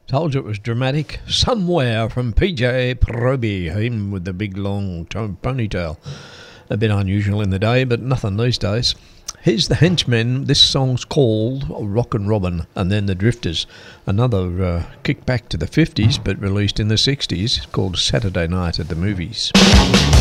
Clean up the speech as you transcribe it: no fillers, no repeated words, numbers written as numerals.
Told you it was dramatic. Somewhere from PJ Proby, him with the big long ponytail. A bit unusual in the day, but nothing these days. Here's the Henchmen. This song's called Rockin' Robin, and then the Drifters. Another kick back to the 50s, but released in the 60s, called Saturday Night at the Movies.